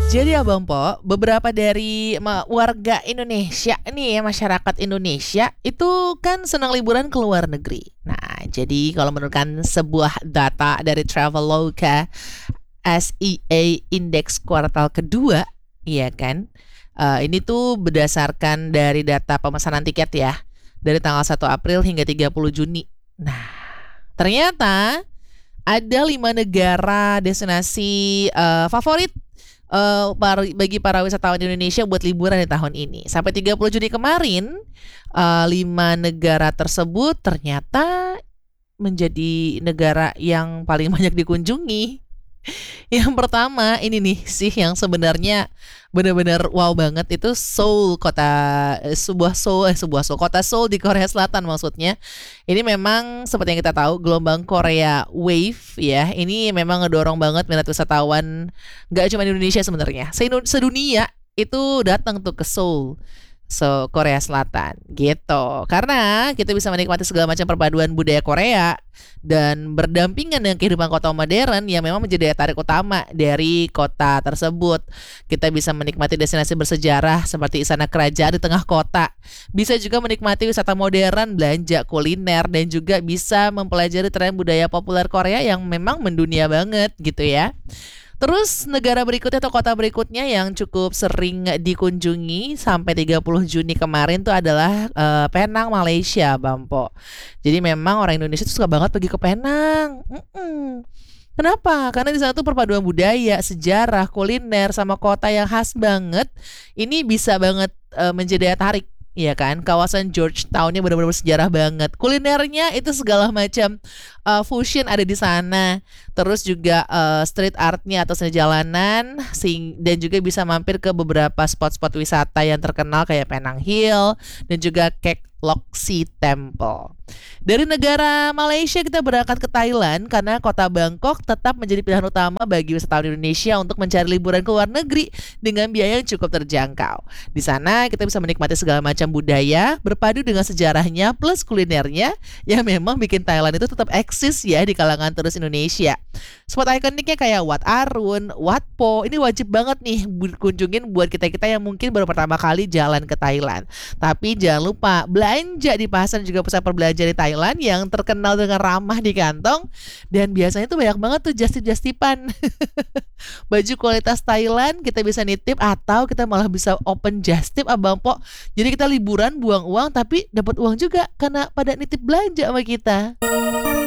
Jadi Abang Po, beberapa dari warga Indonesia nih ya, masyarakat Indonesia itu kan senang liburan ke luar negeri. Nah, jadi kalau menurutkan sebuah data dari Traveloka SEA Index kuartal kedua, iya kan? Ini tuh berdasarkan dari data pemesanan tiket ya, dari tanggal 1 April hingga 30 Juni. Nah, ternyata ada 5 negara destinasi favorit bagi para wisatawan di Indonesia buat liburan di tahun ini. Sampai 30 Juni kemarin, 5 negara tersebut ternyata menjadi negara yang paling banyak dikunjungi. Yang pertama ini nih sih yang sebenarnya benar-benar wow banget, itu Seoul, kota Seoul di Korea Selatan maksudnya. Ini memang seperti yang kita tahu gelombang Korea Wave ya. Ini memang ngedorong banget minat wisatawan, nggak cuma di Indonesia sebenarnya. Sedunia itu datang tuh ke Seoul. Korea Selatan gitu. Karena kita bisa menikmati segala macam perpaduan budaya Korea dan berdampingan dengan kehidupan kota modern yang memang menjadi daya tarik utama dari kota tersebut. Kita bisa menikmati destinasi bersejarah seperti istana kerajaan di tengah kota. Bisa juga menikmati wisata modern, belanja kuliner, dan juga bisa mempelajari tren budaya populer Korea yang memang mendunia banget gitu ya. Terus negara berikutnya atau kota berikutnya yang cukup sering dikunjungi sampai 30 Juni kemarin tuh adalah Penang, Malaysia, Bampo. Jadi memang orang Indonesia tuh suka banget pergi ke Penang. Kenapa? Karena di sana tuh perpaduan budaya, sejarah, kuliner, sama kota yang khas banget. Ini bisa banget menjadi daya tarik. Iya kan, kawasan Georgetown-nya benar-benar bersejarah banget. Kulinernya itu segala macam fusion ada di sana. Terus juga street art-nya atau seni jalanan, dan juga bisa mampir ke beberapa spot-spot wisata yang terkenal kayak Penang Hill dan juga Kek Lok Si Temple. Dari negara Malaysia kita berangkat ke Thailand karena kota Bangkok tetap menjadi pilihan utama bagi wisatawan Indonesia untuk mencari liburan ke luar negeri dengan biaya yang cukup terjangkau. Di sana kita bisa menikmati segala macam budaya berpadu dengan sejarahnya plus kulinernya yang memang bikin Thailand itu tetap eksis ya di kalangan turis Indonesia. Spot ikoniknya kayak Wat Arun, Wat Po, ini wajib banget nih kunjungin buat kita-kita yang mungkin baru pertama kali jalan ke Thailand. Tapi jangan lupa belanja di pasar juga pusat perbelanjaan di Thailand yang terkenal dengan ramah di kantong, dan biasanya tuh banyak banget tuh just-tip-just-tipan. Baju kualitas Thailand kita bisa nitip atau kita malah bisa open just tip Abang Po. Jadi kita liburan buang uang tapi dapat uang juga karena pada nitip belanja sama kita.